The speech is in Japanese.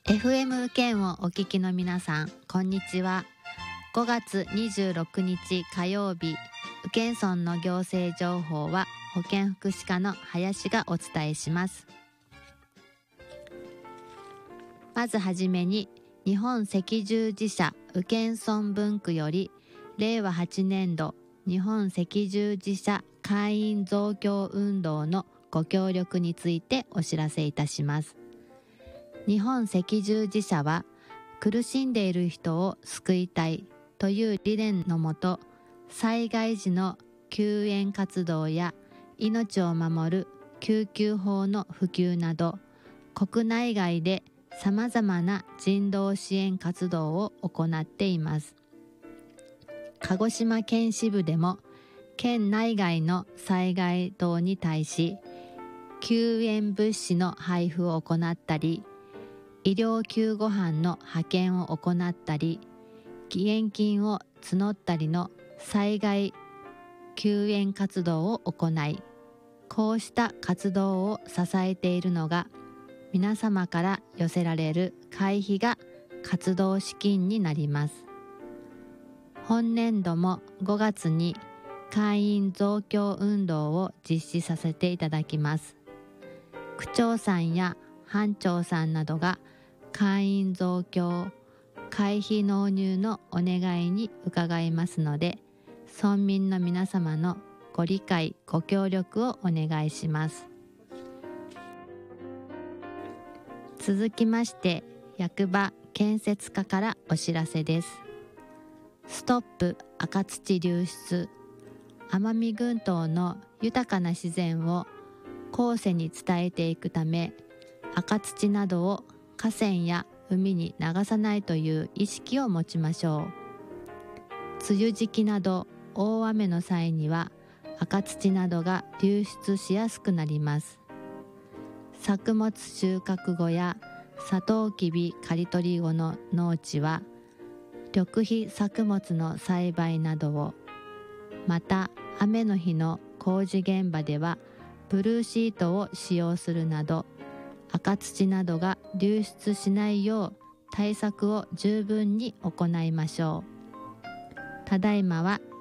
FM 県をお聞きの皆さん、こんにちは。5月26日火曜日、宇検村の行政情報は保健福祉課の林がお伝えします。まずはじめに、日本赤十字社宇検村分区より令和8年度日本赤十字社会員増強運動のご協力についてお知らせいたします。日本赤十字社は苦しんでいる人を救いたいという理念のもと、災害時の救援活動や命を守る救急法の普及など、国内外でさまざまな人道支援活動を行っています。鹿児島県支部でも県内外の災害等に対し救援物資の配布を行ったり、医療救護班の派遣を行ったり、義援金を募ったりの災害救援活動を行い、こうした活動を支えているのが皆様から寄せられる会費が活動資金になります。本年度も5月に会員増強運動を実施させていただきます。区長さんや班長さんなどが会員増強、会費納入のお願いに伺いますので、村民の皆様のご理解、ご協力をお願いします。続きまして、役場建設課からお知らせです。ストップ赤土流出、奄美群島の豊かな自然を後世に伝えていくため、赤土などを河川や海に流さないという意識を持ちましょう。梅雨時期など大雨の際には赤土などが流出しやすくなります。作物収穫後やサトウキビ刈り取り後の農地は緑肥作物の栽培などを、また雨の日の工事現場ではブルーシートを使用するなど、赤土などが流出しないよう対策を十分に行いましょう。ただいまは